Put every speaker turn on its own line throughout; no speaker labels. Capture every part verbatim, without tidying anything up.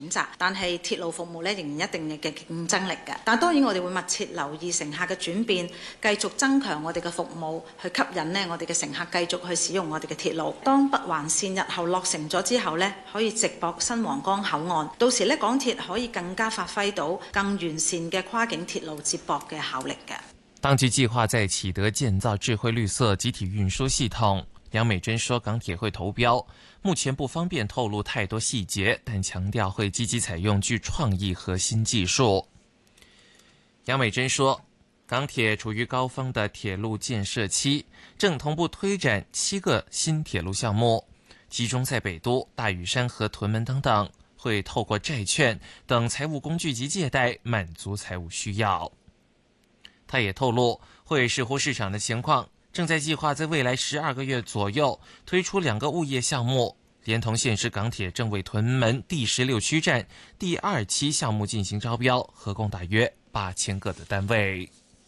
選擇，但係鐵路服務咧仍然一定嘅競爭力嘅。但當然我哋會密切留意乘客嘅轉變，繼續增強我哋嘅服務，去吸引呢我哋嘅乘客繼續去使用我哋嘅鐵路。當北環線日後落成咗之後呢，可以直駁新皇崗口岸，到時呢港鐵可以更加發揮到更完善嘅跨境鐵路接駁嘅效力嘅。
當局計劃在啟德建造智慧綠色集體運輸系統。楊美珍說港鐵會投標，目前不方便透露太多細節，但強調會積極採用具創意和新技術。楊美珍說，港鐵處於高峰的鐵路建設期，正同步推展七個新鐵路項目，集中在北都、大嶼山和屯門等等，會透過債券等財務工具及借貸滿足財務需要。他也透露，會視乎市場的情況，正在計劃在未來十二個月左右推出兩個物業項目，連同現時港鐵正為屯門第十六區站第二期項目進行招標，合共大約八千個的單位。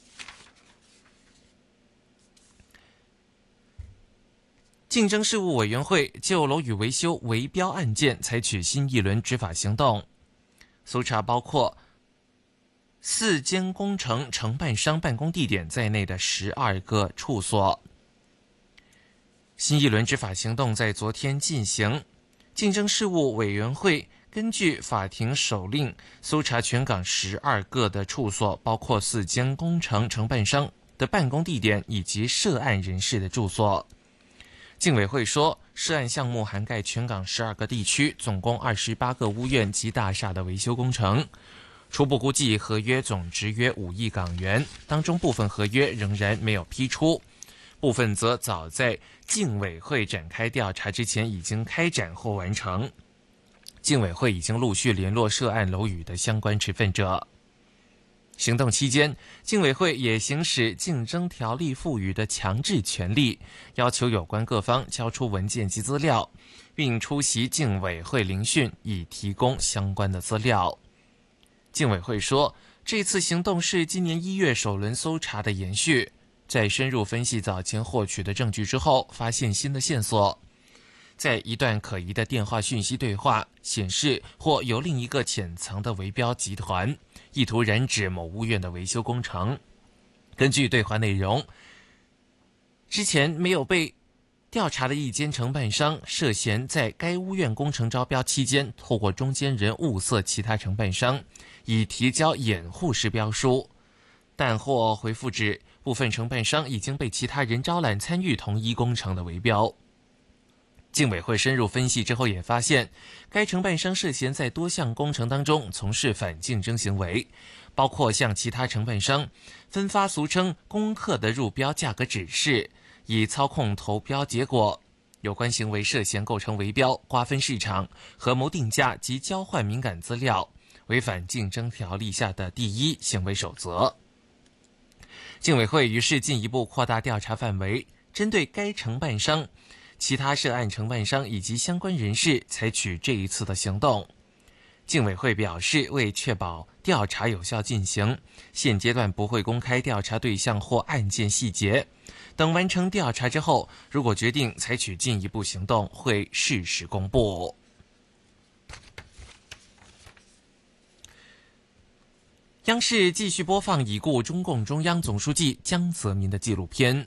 競爭事務委員會就樓宇維修圍標案件採取新一輪執法行動，搜查包括四間工程承辦商辦公地點在內的十二個處所。新一輪執法行動在昨天進行，競爭事務委員會根據法庭手令搜查全港十二個的處所，包括四間工程承辦商的辦公地點以及涉案人士的住所。競委會說，涉案項目涵蓋全港十二個地區，總共二十八個屋苑及大廈的維修工程。初步估計合約總值約五億港元，當中部分合約仍然沒有批出，部分則早在競委會展開調查之前已經開展或完成。競委會已經陸續聯絡涉案樓宇的相關持份者。行動期間，競委會也行使競爭條例賦予的強制權力，要求有關各方交出文件及資料，並出席競委會聆訊，以提供相關的資料。競委會說，這次行動是今年一月首輪搜查的延續，在深入分析早前獲取的證據之後，發現新的線索。在一段可疑的電話訊息對話顯示，或有另一個潛藏的圍標集團意圖染指某屋苑的維修工程。根據對話內容，之前沒有被調查的一間承辦商涉嫌在該屋苑工程招標期間，透過中間人物色其他承辦商，以提交掩護式標書，但獲回復指部分承辦商已經被其他人招攬參與同一工程的圍標。競委會深入分析之後也發現，該承辦商涉嫌在多項工程當中從事反競爭行為，包括向其他承辦商分發俗稱公客的入標價格指示，以操控投標結果。有關行為涉嫌構成圍標、瓜分市場、合謀定價及交換敏感資料，違反競爭條例下的第一行為守則。競委會於是進一步擴大調查範圍，針對該承辦商、其他涉案承辦商以及相關人士採取這一次的行動。競委會表示，為確保調查有效進行，現階段不會公開調查對象或案件細節，等完成調查之後，如果決定採取進一步行動，會適時公布。央視繼續播放已故中共中央總書記江澤民的紀錄片。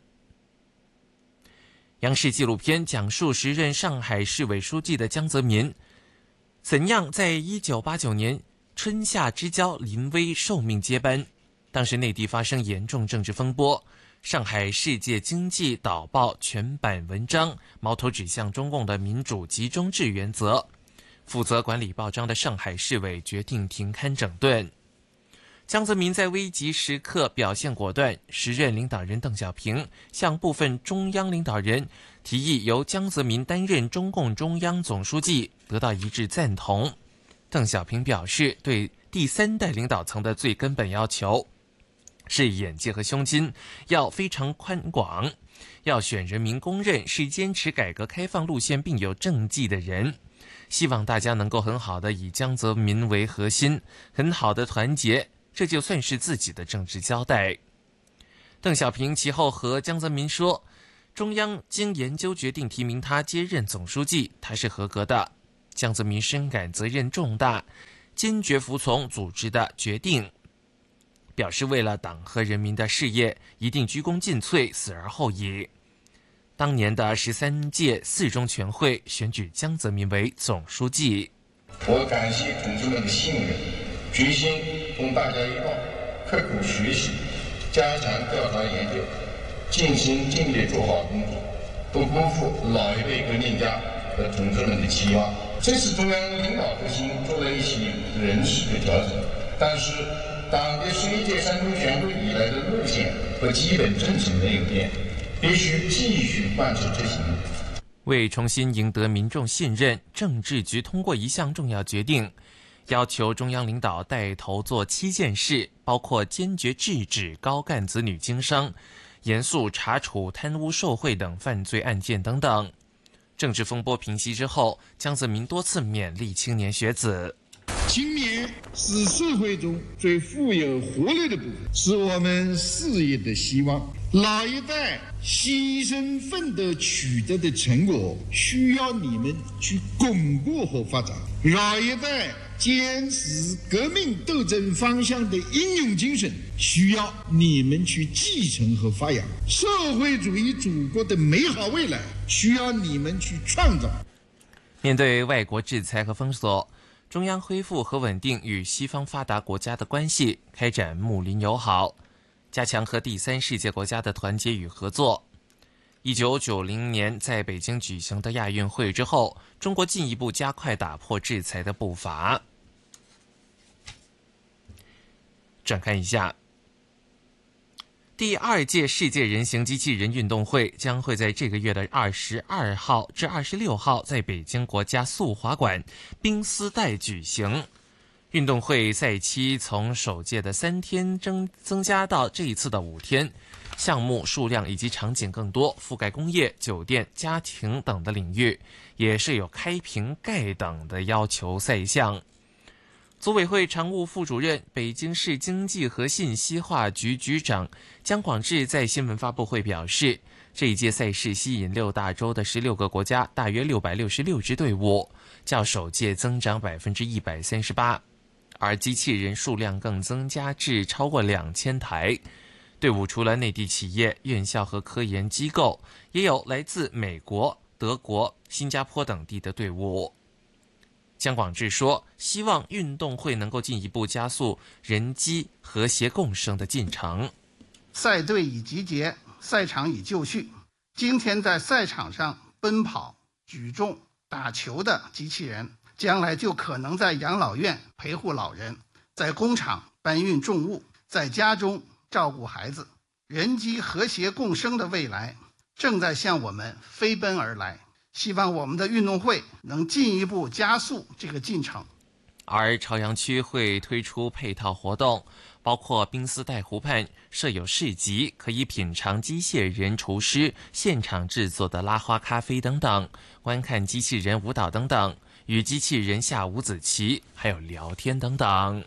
央視紀錄片講述時任上海市委書記的江澤民怎樣在一九八九年春夏之交臨危受命接班。當時內地發生嚴重政治風波，上海世界經濟導報全版文章矛頭指向中共的民主集中制原則，負責管理報章的上海市委決定停刊整頓。江澤民在危急時刻表現果斷，時任領導人鄧小平向部分中央領導人提議由江澤民擔任中共中央總書記，得到一致贊同。鄧小平表示，對第三代領導層的最根本要求是眼界和胸襟要非常寬廣，要選人民公認是堅持改革開放路線並有政績的人。希望大家能夠很好的以江澤民為核心，很好的團結，這就算是自己的政治交代。鄧小平其後和江澤民說，中央經研究決定提名他接任總書記，他是合格的。 江泽民深感责任重大，坚决服从组织的决定，表示为了党和人民的事业，一定鞠躬尽瘁，死而后已。当年的十三届四中全会选举江泽民为总书记。
我感谢同志们的信任、决心，同大家一道刻苦学习，加强调查研究，尽心尽力做好工作，不辜负老一辈革命家和同志们的期望。这次中央领导核心做了一些人事的调整，但是党的十一届三中全会以来的路线和基本政策没有变，必须继续贯彻执行。
为重新赢得民众信任，政治局通过一项重要决定，要求中央领导带头做七件事，包括坚决制止高干子女经商，严肃查处贪污受贿等犯罪案件等等。政治风波平息之后，江泽民多次勉励青年学子。
青年是社会中最富有活力的部分，是我们事业的希望。老一代牺牲奋斗取得的成果，需要你们去巩固和发展；老一代坚持革命斗争方向的英勇精神，需要你们去继承和发扬；社会主义祖国的美好未来，需要你们去创造。
面对外国制裁和封锁，中央恢复和稳定与西方发达国家的关系，开展睦邻友好，加强和第三世界国家的团结与合作。一九九零年在北京举行的亚运会之后，中国进一步加快打破制裁的步伐。转看一下，第二届世界人形机器人运动会将会在这个月的二十二号至二十六号在北京国家速滑馆冰丝带举行。运动会赛期从首届的三天增增加到这一次的五天，项目数量以及场景更多，覆盖工业、酒店、家庭等的领域，也设有开瓶盖等的要求赛项。组委会常务副主任、北京市经济和信息化局局长姜广智在新闻发布会表示，这一届赛事吸引六大洲的十六个国家，大约六百六十六支队伍，较首届增长百分之一百三十八，而机器人数量更增加至超过两千台。队伍除了内地企业、院校和科研机构，也有来自美国、德国、新加坡等地的队伍。姜广智说，希望运动会能够进一步加速人机和谐共生的进程。
赛队已集结，赛场已就绪。今天在赛场上奔跑、举重、打球的机器人，将来就可能在养老院陪护老人，在工厂搬运重物，在家中照顾孩子。人机和谐共生的未来正在向我们飞奔而来。希望我们的运动会能进一步加速这个进程。
而朝阳区会推出配套活动，包括冰丝带湖畔设有市集，可以品尝机械人厨师现场制作的拉花咖啡等等，观看机器人舞蹈等等，与机器人下五子棋，还有聊天等等。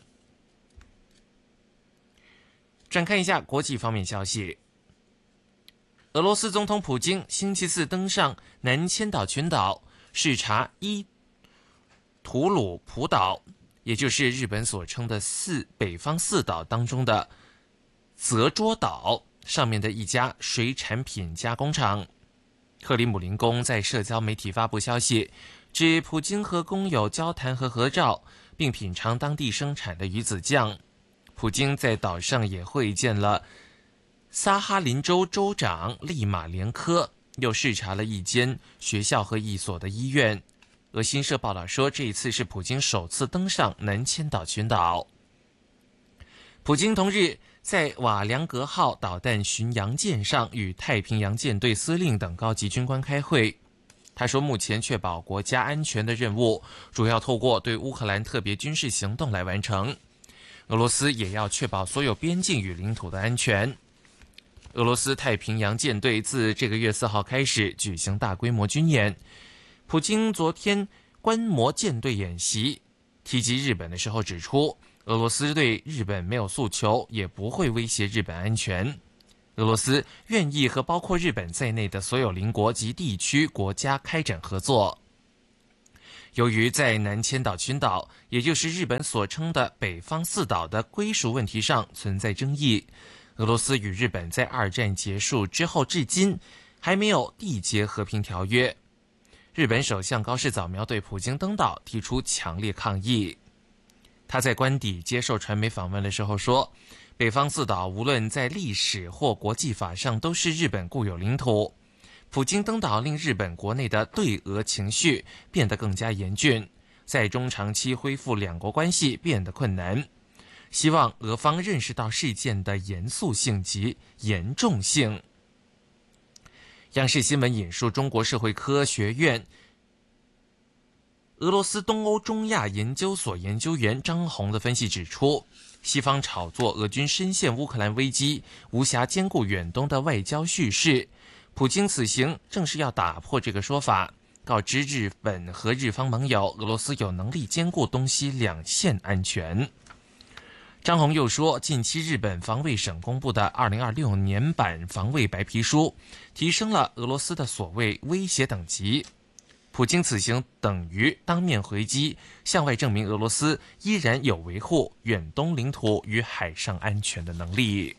转看一下国际方面消息。俄罗斯总统普京星期四登上南千岛群岛，视察伊图鲁普岛，也就是日本所称的四北方四岛当中的泽捉岛上面的一家水产品加工厂。克里姆林宫在社交媒体发布消息，指普京和工友交谈和合照，并品尝当地生产的鱼子酱。普京在岛上也会见了萨哈林州州长利马连科，又视察了一间学校和一所的医院。俄新社报道说，这一次是普京首次登上南千岛群岛。普京同日在瓦良格号导弹巡洋舰上与太平洋舰队司令等高级军官开会。他说，目前确保国家安全的任务主要透过对乌克兰特别军事行动来完成。俄罗斯也要确保所有边境与领土的安全。俄罗斯太平洋舰队自这个月四号开始举行大规模军演。普京昨天观摩舰队演习，提及日本的时候指出，俄罗斯对日本没有诉求，也不会威胁日本安全。俄罗斯愿意和包括日本在内的所有邻国及地区国家开展合作。 由于在南千岛群岛，也就是日本所称的北方四岛的归属问题上存在争议，俄罗斯与日本在二战结束之后至今还没有缔结和平条约。日本首相高市早苗对普京登岛提出强烈抗议。他在官邸接受传媒访问的时候说，北方四岛无论在历史或国际法上都是日本固有领土。普京登岛令日本国内的对俄情绪变得更加严峻，在中长期恢复两国关系变得困难。希望俄方认识到事件的严肃性及严重性。央视新闻引述中国社会科学院俄罗斯东欧中亚研究所研究员张红的分析指出，西方炒作俄军深陷乌克兰危机，无暇兼顾远东的外交叙事。普京此行正是要打破这个说法，告知日本和日方盟友，俄罗斯有能力兼顾东西两线安全。张红又说，近期日本防卫省公布的二零二六年版防卫白皮书提升了俄罗斯的所谓威胁等级。普京此行等于当面回击，向外证明俄罗斯依然有维护远东领土与海上安全的能力。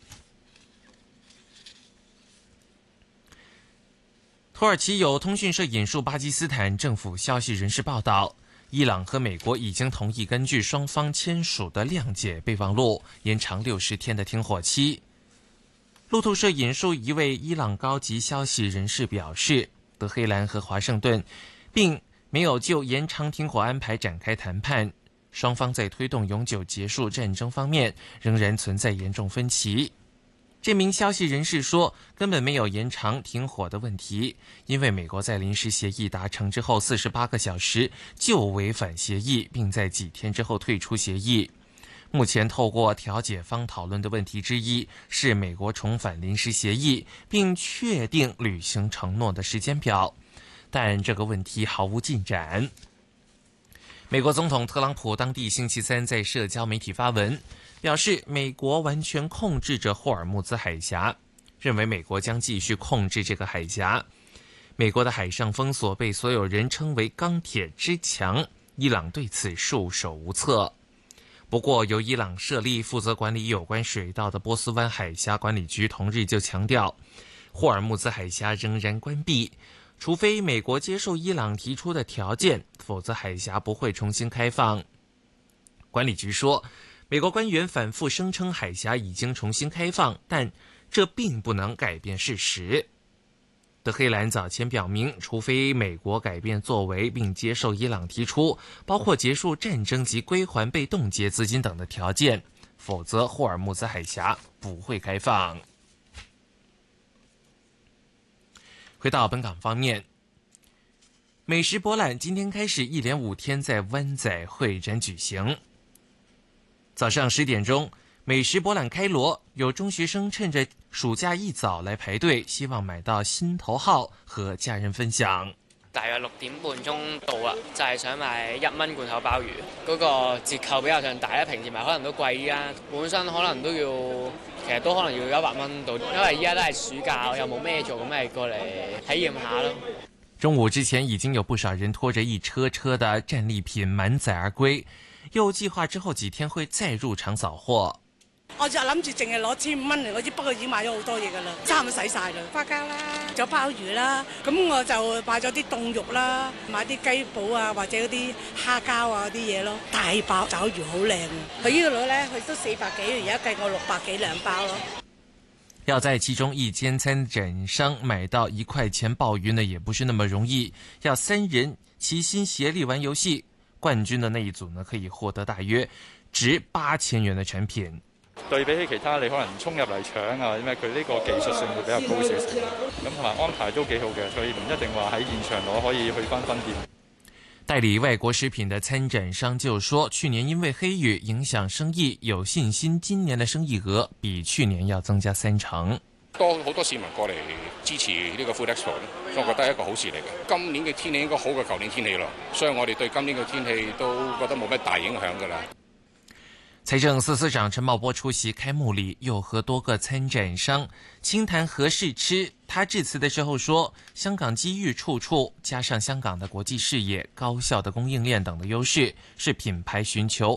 土耳其有通讯社引述巴基斯坦政府消息人士报道，伊朗和美国已经同意根据双方签署的谅解备忘录，延长六十天的停火期。路透社引述一位伊朗高级消息人士表示，德黑兰和华盛顿并没有就延长停火安排展开谈判，双方在推动永久结束战争方面仍然存在严重分歧。这名消息人士说，根本没有延长停火的问题，因为美国在临时协议达成之后四十八个小时就违反协议，并在几天之后退出协议。目前透过调解方讨论的问题之一是美国重返临时协议，并确定履行承诺的时间表，但这个问题毫无进展。美国总统特朗普当地星期三在社交媒体发文，表示美国完全控制着霍尔木兹海峡，认为美国将继续控制这个海峡。美国的海上封锁被所有人称为钢铁之墙，伊朗对此束手无策。不过，由伊朗设立负责管理有关水道的波斯湾海峡管理局同日就强调，霍尔木兹海峡仍然关闭，除非美国接受伊朗提出的条件，否则海峡不会重新开放。管理局说，美国官员反复声称海峡已经重新开放，但这并不能改变事实。德黑兰早前表明，除非美国改变作为并接受伊朗提出包括结束战争及归还被冻结资金等的条件，否则霍尔木兹海峡不会开放。回到本港方面，美食博览今天开始一连五天在湾仔会展举行。早上十点钟，美食博览开锣，有中學生趁着暑假一早來排隊，希望買到心頭好和家人分享。
大約六點半鐘到啦，就係想買一蚊罐頭鮑魚，嗰個折扣比較上大啦，平時買可能都貴，依家本身可能都要，其實都可能要一百蚊到，因為依家都係暑假，又冇咩做，咁咪過嚟體驗下咯。
中午之前已經有不少人拖着一車車的戰利品滿載而歸，又計劃之後幾天會再入場掃貨。
我就諗住淨係攞千五蚊嚟，我知不過已經買咗好多嘢㗎啦，差唔多使晒啦，花膠啦，仲有鮑魚啦，咁我就買咗啲凍肉啦，買啲雞煲啊，或者嗰啲蝦膠啊嗰啲嘢咯，大包爪魚好靚啊！佢呢度咧，佢都四百幾，而家計我六百幾兩包咯。
要在其中一間參展商買到一塊錢鮑魚呢，也不是那麼容易，要三人齊心協力玩遊戲，冠軍的那一組呢，可以獲得大約值八千元的產品。
對比起其他你可能衝入嚟搶啊，因為佢呢個技術性會比較高少少，咁同埋安排都幾好嘅，所以唔一定話喺現場攞可以去翻分店。
代理外國食品的參展商就說，去年因為黑雨影響生意，有信心今年的生意額比去年要增加三成。
多好多市民過嚟支持呢個 Food Expo， 所以我覺得係一個好事嚟嘅。今年嘅天氣應該好過舊年天氣咯，所以我哋對今年嘅天氣都覺得冇咩大影響㗎啦。
财政司司长陈茂波出席开幕礼，又和多个参展商轻谈何事吃。他致辞的时候说，香港机遇处处，加上香港的国际视野、高效的供应链等的优势，是品牌寻求